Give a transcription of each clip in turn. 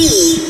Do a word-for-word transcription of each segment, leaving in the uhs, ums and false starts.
three.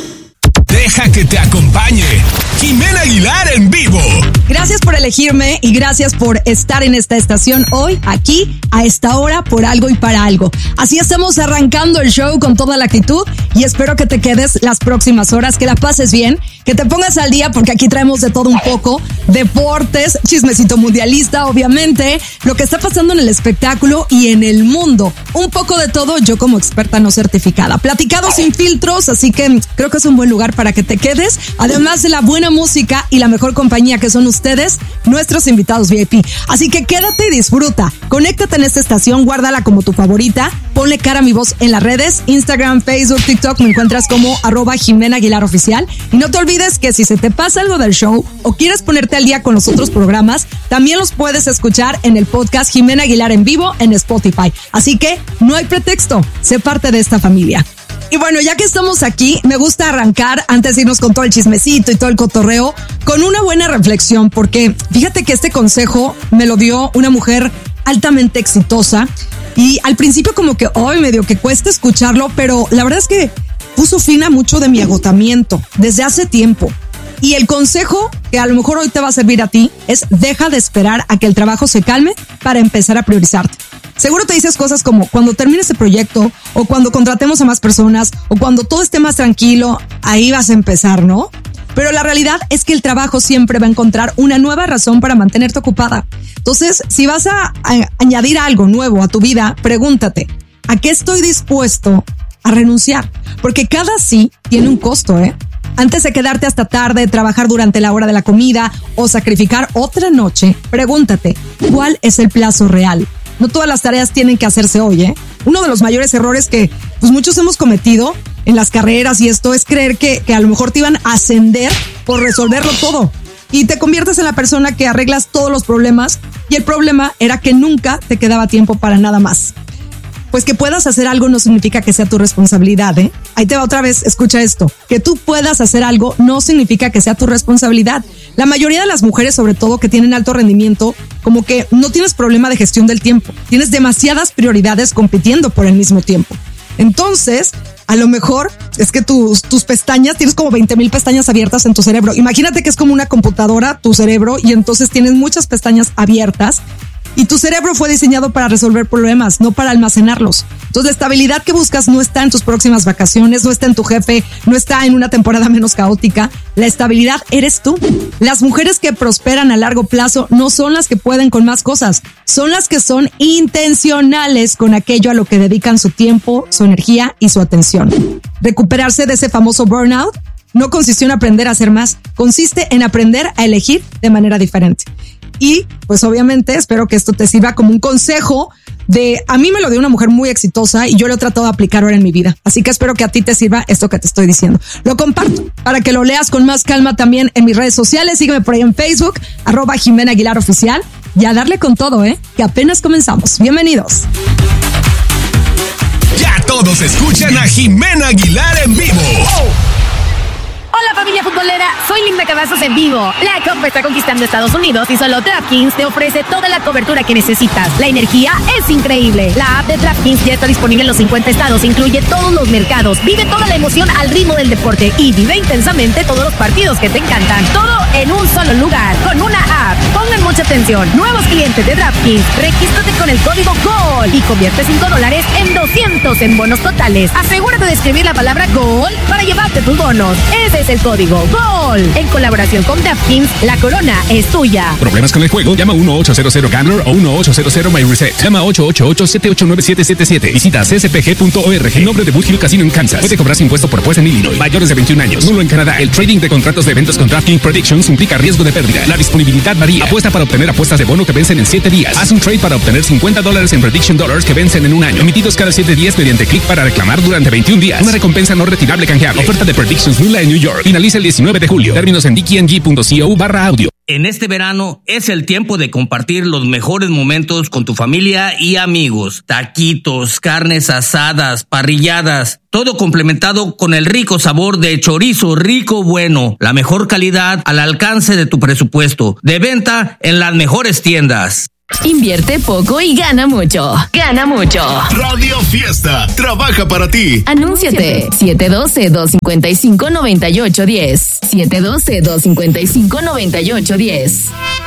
Deja que te acompañe Jimena Aguilar en vivo. Gracias por elegirme y gracias por estar en esta estación hoy, aquí, a esta hora, por algo y para algo. Así estamos arrancando el show con toda la actitud y espero que te quedes las próximas horas, que la pases bien, que te pongas al día porque aquí traemos de todo un poco, deportes, chismecito mundialista, obviamente, lo que está pasando en el espectáculo y en el mundo. Un poco de todo, yo como experta no certificada. Platicado sin filtros, así que creo que es un buen lugar para que te quedes, además de la buena música y la mejor compañía que son ustedes, nuestros invitados V I P. Así que quédate y disfruta. Conéctate en esta estación, guárdala como tu favorita, ponle cara a mi voz en las redes, Instagram, Facebook, TikTok, me encuentras como arroba Jimena Aguilar Oficial. Y no te olvides que si se te pasa algo del show o quieres ponerte al día con los otros programas, también los puedes escuchar en el podcast Jimena Aguilar en vivo en Spotify. Así que no hay pretexto, sé parte de esta familia. Y bueno, ya que estamos aquí, me gusta arrancar, antes de irnos con todo el chismecito y todo el cotorreo, con una buena reflexión, porque fíjate que este consejo me lo dio una mujer altamente exitosa y al principio como que hoy medio que cuesta escucharlo, pero la verdad es que puso fin a mucho de mi agotamiento desde hace tiempo. Y el consejo que a lo mejor hoy te va a servir a ti es: deja de esperar a que el trabajo se calme para empezar a priorizarte. Seguro te dices cosas como cuando termine ese proyecto, o cuando contratemos a más personas, o cuando todo esté más tranquilo, ahí vas a empezar, ¿no? Pero la realidad es que el trabajo siempre va a encontrar una nueva razón para mantenerte ocupada. Entonces, si vas a, a añadir algo nuevo a tu vida, pregúntate, ¿a qué estoy dispuesto a renunciar? Porque cada sí tiene un costo, ¿eh? Antes de quedarte hasta tarde, trabajar durante la hora de la comida o sacrificar otra noche, pregúntate, ¿cuál es el plazo real? No todas las tareas tienen que hacerse hoy, ¿eh? Uno de los mayores errores que pues muchos hemos cometido en las carreras y esto es creer que, que a lo mejor te iban a ascender por resolverlo todo. Y te conviertes en la persona que arreglas todos los problemas y el problema era que nunca te quedaba tiempo para nada más. Pues que puedas hacer algo no significa que sea tu responsabilidad, ¿eh? Ahí te va otra vez, escucha esto. Que tú puedas hacer algo no significa que sea tu responsabilidad. La mayoría de las mujeres, sobre todo que tienen alto rendimiento, como que no tienes problema de gestión del tiempo. Tienes demasiadas prioridades compitiendo por el mismo tiempo. Entonces, a lo mejor es que tus, tus pestañas, tienes como veinte mil pestañas abiertas en tu cerebro. Imagínate que es como una computadora, tu cerebro, y entonces tienes muchas pestañas abiertas. Y tu cerebro fue diseñado para resolver problemas, no para almacenarlos. Entonces, la estabilidad que buscas no está en tus próximas vacaciones, no está en tu jefe, no está en una temporada menos caótica. La estabilidad eres tú. Las mujeres que prosperan a largo plazo no son las que pueden con más cosas, son las que son intencionales con aquello a lo que dedican su tiempo, su energía y su atención. Recuperarse de ese famoso burnout no consistió en aprender a hacer más, consiste en aprender a elegir de manera diferente. Y pues obviamente espero que esto te sirva como un consejo de, a mí me lo dio una mujer muy exitosa y yo lo he tratado de aplicar ahora en mi vida. Así que espero que a ti te sirva esto que te estoy diciendo. Lo comparto para que lo leas con más calma también en mis redes sociales. Sígueme por ahí en Facebook, arroba Jimena Aguilar Oficial, y a darle con todo, ¿eh? Que apenas comenzamos. Bienvenidos. Ya todos escuchan a Jimena Aguilar en vivo. Hola familia futbolera, soy Linda Cavazos en vivo. La Copa está conquistando Estados Unidos y solo DraftKings te ofrece toda la cobertura que necesitas. La energía es increíble. La app de DraftKings ya está disponible en los cincuenta estados, incluye todos los mercados. Vive toda la emoción al ritmo del deporte y vive intensamente todos los partidos que te encantan. Todo en un solo lugar, con una app. Pongan mucha atención. Nuevos clientes de DraftKings, regístrate con el código GOL y convierte cinco dólares en doscientos en bonos totales. Asegúrate de escribir la palabra GOL para llevarte tus bonos. Ese es el código GOL. En colaboración con DraftKings, la corona es tuya. ¿Problemas con el juego? Llama uno ocho cero cero Gambler o uno ocho cero cero My Reset. Llama ocho ocho ocho siete ocho nueve siete siete siete. Visita c s p g punto org. En nombre de Wood Hill Casino en Kansas. Puede cobrarse impuesto por puesta en Illinois. Mayores de veintiún años. Nulo en Canadá. El trading de contratos de eventos con DraftKings Predictions implica riesgo de pérdida. La disponibilidad varía. Apuesta para obtener apuestas de bono que vencen en siete días. Haz un trade para obtener cincuenta dólares en Prediction Dollars que vencen en un año. Emitidos cada siete días mediante clic para reclamar durante veintiún días. Una recompensa no retirable canjeable. Oferta de Predictions nula en New York. Finaliza el diecinueve de julio. Términos en d k n g punto co barra audio. En este verano es el tiempo de compartir los mejores momentos con tu familia y amigos. Taquitos, carnes asadas, parrilladas, todo complementado con el rico sabor de chorizo rico bueno. La mejor calidad al alcance de tu presupuesto. De venta en las mejores tiendas. Invierte poco y gana mucho. Gana mucho. Radio Fiesta trabaja para ti. Anúnciate. siete uno dos, dos cinco cinco, nueve ocho uno cero. siete uno dos, dos cinco cinco, nueve ocho uno cero.